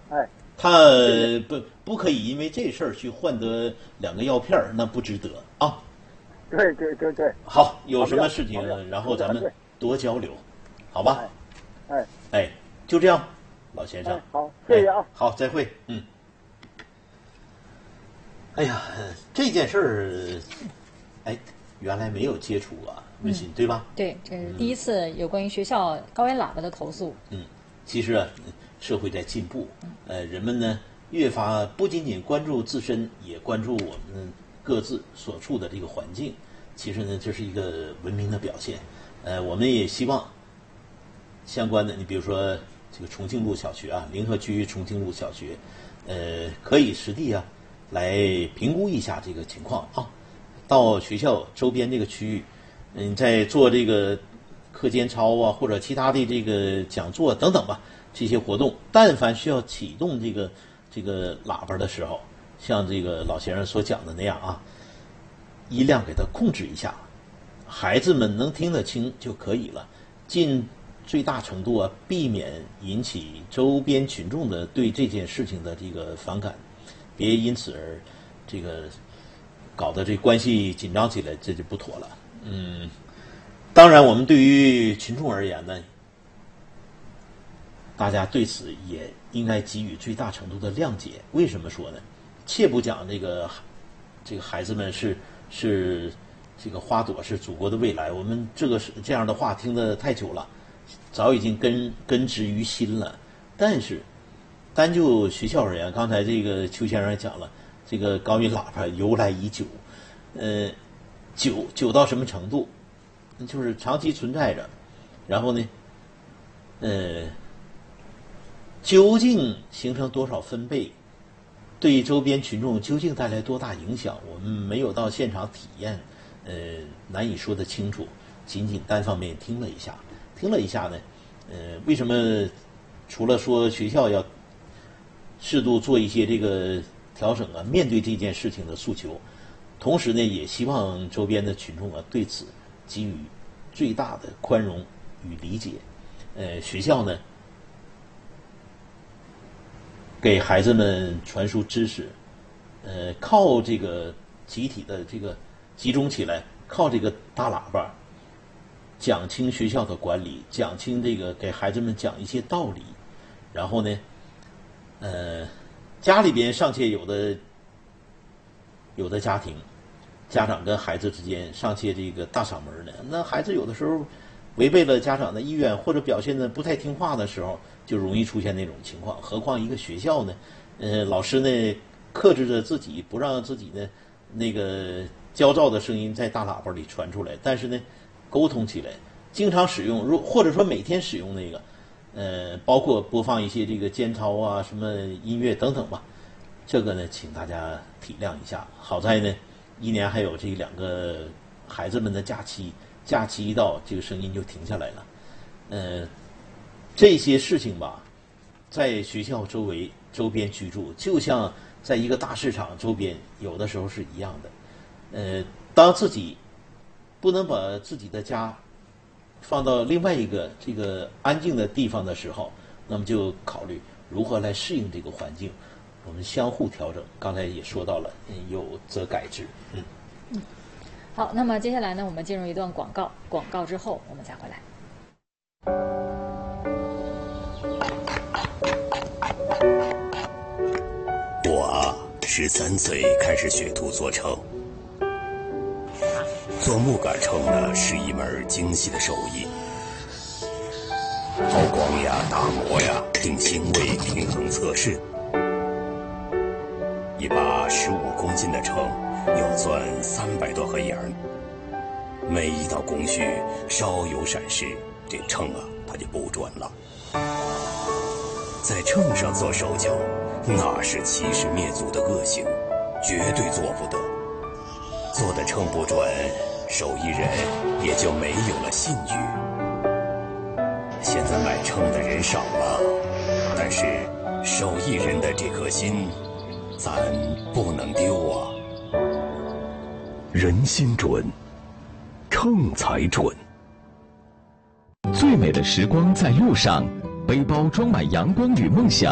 哎， 他对对不可以因为这事儿去换得2个药片儿，那不值得啊。 对对对对， 好，有跑不了什么事情跑不了， 然后咱们说的很对。 多交流，好吧？ 哎哎哎，就这样，老先生。 哎，好，谢哎， 谢啊。 好，再会。嗯。哎呀，这件事儿，哎，原来没有接触啊，文心，对吧？ 对，这是第一次有关于学校高音喇叭的投诉。 其实啊，社会在进步，人们呢越发不仅仅关注自身，也关注我们各自所处的这个环境。其实呢，这是一个文明的表现。我们也希望相关的，你比如说这个重庆路小学啊，临河区重庆路小学，可以实地啊来评估一下这个情况啊。到学校周边这个区域，在做这个课间操啊，或者其他的这个讲座等等吧，这些活动，但凡需要启动这个喇叭的时候，像这个老先生所讲的那样啊，音量给它控制一下，孩子们能听得清就可以了，尽最大程度啊避免引起周边群众的对这件事情的这个反感，别因此而这个搞得这关系紧张起来，这就不妥了。当然，我们对于群众而言呢，大家对此也应该给予最大程度的谅解。为什么说呢？切不讲这个孩子们是这个花朵是祖国的未来，我们这样的话听得太久了，早已经根植于心了。但是，单就学校而言，刚才这个邱先生也讲了，这个高音喇叭由来已久，久到什么程度？就是长期存在着，然后呢，究竟形成多少分贝，对周边群众究竟带来多大影响，我们没有到现场体验，难以说得清楚。仅仅单方面听了一下呢，为什么除了说学校要适度做一些这个调整啊，面对这件事情的诉求，同时呢，也希望周边的群众啊对此给予最大的宽容与理解。学校呢，给孩子们传输知识，靠这个集体的这个集中起来，靠这个大喇叭，讲清学校的管理，讲清这个给孩子们讲一些道理，然后呢，家里边尚且有的家庭，家长跟孩子之间尚且这个大嗓门呢，那孩子有的时候违背了家长的意愿，或者表现的不太听话的时候，就容易出现那种情况。何况一个学校呢，老师呢克制着自己，不让自己呢那个焦躁的声音在大喇叭里传出来，但是呢，沟通起来，经常使用，或者说每天使用那个，包括播放一些这个间操啊、什么音乐等等吧。这个呢，请大家体谅一下。好在呢，一年还有这2个孩子们的假期，假期一到，这个声音就停下来了。这些事情吧，在学校周边居住，就像在一个大市场周边，有的时候是一样的。当自己不能把自己的家放到另外一个这个安静的地方的时候，那么就考虑如何来适应这个环境，我们相互调整。刚才也说到了，有则改之。 好，那么接下来呢，我们进入一段广告，广告之后我们再回来。 我13岁开始学徒做秤，做木杆秤呢是一门精细的手艺，抛光呀、打磨呀、定星位、平衡测试。一把15公斤的秤要钻300多盒眼儿，每一道工序稍有闪失，这秤啊它就不准了。在秤上做手脚，那是欺师灭祖的恶行，绝对做不得。做的秤不准，手艺人也就没有了信誉。现在买秤的人少了，但是手艺人的这颗心，咱不能丢啊。 人心准，秤才准。最美的时光在路上，背包装满阳光与梦想。